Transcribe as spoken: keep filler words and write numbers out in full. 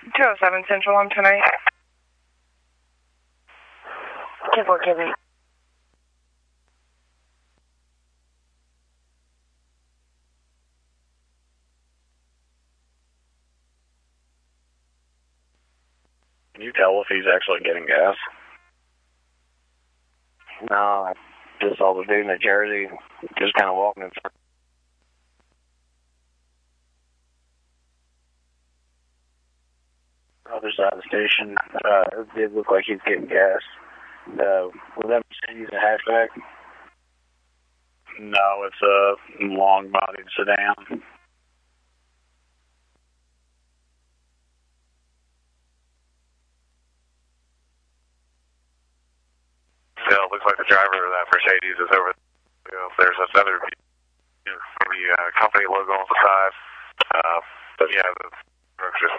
two oh seven Central on tonight. ten four, Kevin. Can you tell if he's actually getting gas? No, I just saw the dude in the jersey just kind of walking in front. Other side of the station, uh, it did look like he's getting gas. Uh, was that Mercedes a hatchback? No, it's a long-bodied sedan. Yeah, it looks like the driver of that Mercedes is over there. There's another maybe uh, company logo on the side. Uh, but yeah, the truck's just